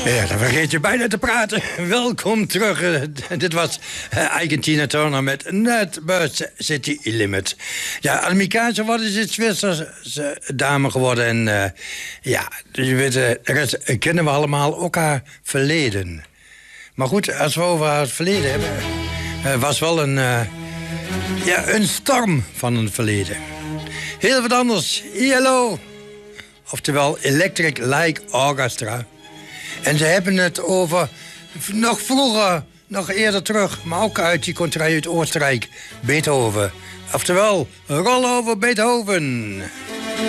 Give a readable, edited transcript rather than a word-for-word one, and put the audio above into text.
Ja, dan vergeet je bijna te praten. Welkom terug. Dit was eigen Tina Turner met Nightbird City Limit. Ja, Annemieke, wat is het Zwitserse dame geworden. En ja, dus je weet, de rest kennen we allemaal ook haar verleden. Maar goed, als we over haar verleden hebben, was wel een storm van een verleden. Heel wat anders. ELO. Oftewel Electric Light Orchestra. En ze hebben het over nog vroeger, nog eerder terug, maar ook die komt uit Oostenrijk, Beethoven. Oftewel, roll over Beethoven.